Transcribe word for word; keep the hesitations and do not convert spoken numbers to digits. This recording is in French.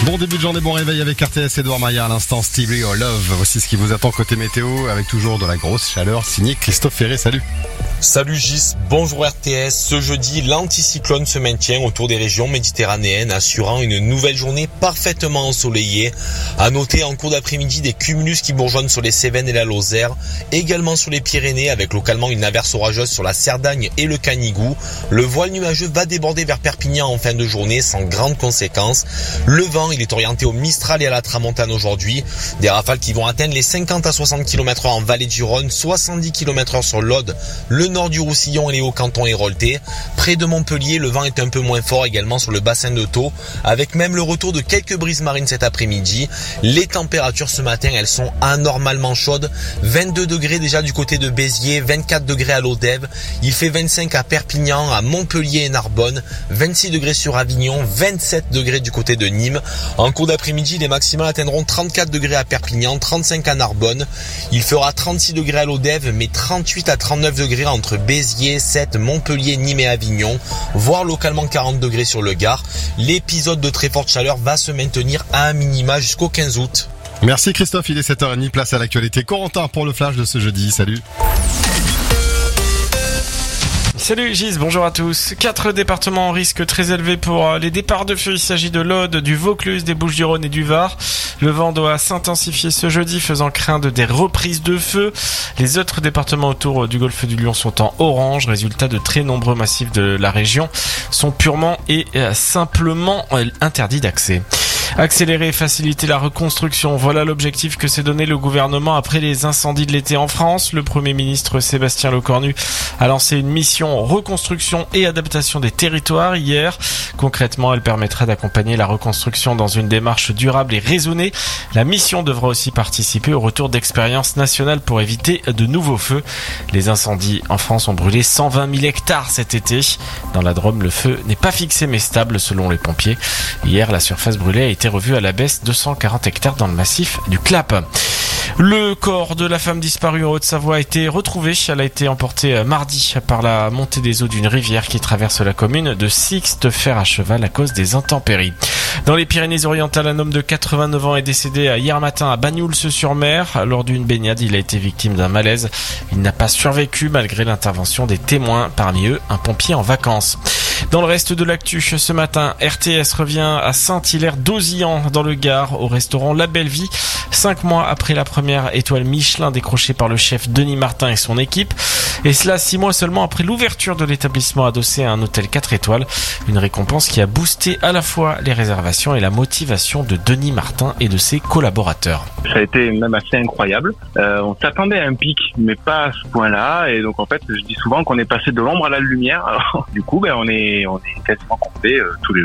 Bon début de journée, bon réveil avec R T S, Edouard Maillard à l'instant, Stevie or Love. Voici ce qui vous attend côté météo avec toujours de la grosse chaleur. Signé Christophe Ferré, salut. Salut Gis, bonjour R T S. Ce jeudi, l'anticyclone se maintient autour des régions méditerranéennes, assurant une nouvelle journée parfaitement ensoleillée. À noter en cours d'après-midi des cumulus qui bourgeonnent sur les Cévennes et la Lozère, également sur les Pyrénées avec localement une averse orageuse sur la Cerdagne et le Canigou. Le voile nuageux va déborder vers Perpignan en fin de journée sans grandes conséquences. Le vent, il est orienté au Mistral et à la Tramontane aujourd'hui. Des rafales qui vont atteindre les cinquante à soixante kilomètres heure en vallée du Rhône, soixante-dix kilomètres heure sur l'Aude, le nord du Roussillon et les Hauts-Cantons héroltais. Près de Montpellier, le vent est un peu moins fort également sur le bassin de Thau, avec même le retour de quelques brises marines cet après-midi. Les températures ce matin, elles sont anormalement chaudes. vingt-deux degrés déjà du côté de Béziers, vingt-quatre degrés à Lodève. Il fait vingt-cinq à Perpignan, à Montpellier et Narbonne, vingt-six degrés sur Avignon, vingt-sept degrés du côté de Nîmes. En cours d'après-midi, les maximales atteindront trente-quatre degrés à Perpignan, trente-cinq à Narbonne. Il fera trente-six degrés à Lodève, mais trente-huit à trente-neuf degrés entre Béziers, Sète, Montpellier, Nîmes et Avignon, voire localement quarante degrés sur le Gard. L'épisode de très forte chaleur va se maintenir à un minima jusqu'au quinze août. Merci Christophe, il est sept heures trente, place à l'actualité. Corentin pour le flash de ce jeudi, salut. Salut Gis, bonjour à tous. Quatre départements en risque très élevé pour les départs de feu. Il s'agit de l'Aude, du Vaucluse, des Bouches-du-Rhône et du Var. Le vent doit s'intensifier ce jeudi, faisant craindre des reprises de feu. Les autres départements autour du golfe du Lion sont en orange. Résultat, de très nombreux massifs de la région sont purement et simplement interdits d'accès. Accélérer et faciliter la reconstruction, voilà l'objectif que s'est donné le gouvernement après les incendies de l'été en France. Le Premier ministre Sébastien Lecornu a lancé une mission reconstruction et adaptation des territoires hier. Concrètement, elle permettra d'accompagner la reconstruction dans une démarche durable et raisonnée. La mission devra aussi participer au retour d'expériences nationales pour éviter de nouveaux feux. Les incendies en France ont brûlé cent vingt mille hectares cet été. Dans la Drôme, le feu n'est pas fixé mais stable selon les pompiers. Hier, la surface brûlée a été revue à la baisse, deux cent quarante hectares dans le massif du Clap. Le corps de la femme disparue en Haute-Savoie a été retrouvé. Elle a été emportée mardi par la montée des eaux d'une rivière qui traverse la commune de Sixte-Fer à cheval à cause des intempéries. Dans les Pyrénées-Orientales, un homme de quatre-vingt-neuf ans est décédé hier matin à Bagnoul-sur-Mer. Lors d'une baignade, il a été victime d'un malaise. Il n'a pas survécu malgré l'intervention des témoins, parmi eux un pompier en vacances. Dans le reste de l'actu, ce matin, R T S revient à Saint-Hilaire-d'Auzillan dans le Gard au restaurant La Belle Vie. Cinq mois après la première étoile Michelin décrochée par le chef Denis Martin et son équipe. Et cela six mois seulement après l'ouverture de l'établissement adossé à un hôtel quatre étoiles. Une récompense qui a boosté à la fois les réservations et la motivation de Denis Martin et de ses collaborateurs. Ça a été même assez incroyable. Euh, on s'attendait à un pic, mais pas à ce point-là. Et donc en fait, je dis souvent qu'on est passé de l'ombre à la lumière. Alors, du coup, ben on est on est quasiment complet euh, tous les jours.